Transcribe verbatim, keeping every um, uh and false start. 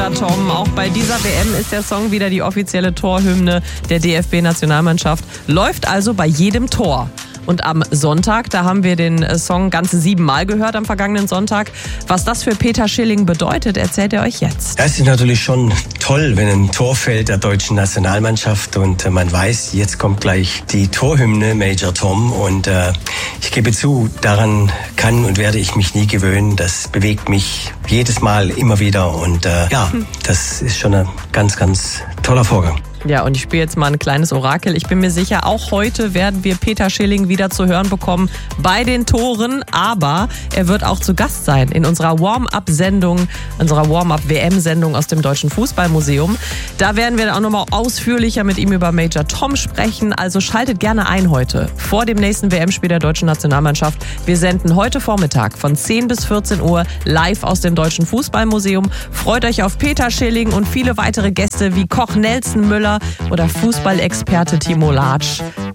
Tom, auch bei dieser W M ist der Song wieder die offizielle Torhymne der D F B-Nationalmannschaft. Läuft also bei jedem Tor. Und am Sonntag, da haben wir den Song ganze siebenmal gehört am vergangenen Sonntag. Was das für Peter Schilling bedeutet, erzählt er euch jetzt. Das ist natürlich schon toll, wenn ein Tor fällt der deutschen Nationalmannschaft und man weiß, jetzt kommt gleich die Torhymne Major Tom. Und äh, ich gebe zu, daran kann und werde ich mich nie gewöhnen. Das bewegt mich jedes Mal immer wieder und äh, ja, das ist schon ein ganz, ganz toller Vorgang. Ja, und ich spiele jetzt mal ein kleines Orakel. Ich bin mir sicher, auch heute werden wir Peter Schilling wieder zu hören bekommen bei den Toren. Aber er wird auch zu Gast sein in unserer Warm-Up-Sendung, unserer Warm-Up-W M-Sendung aus dem Deutschen Fußballmuseum. Da werden wir dann auch nochmal ausführlicher mit ihm über Major Tom sprechen. Also schaltet gerne ein heute vor dem nächsten W M-Spiel der deutschen Nationalmannschaft. Wir senden heute Vormittag von zehn bis vierzehn Uhr live aus dem Deutschen Fußballmuseum. Freut euch auf Peter Schilling und viele weitere Gäste wie Koch Nelson Müller oder Fußballexperte Timo Latsch.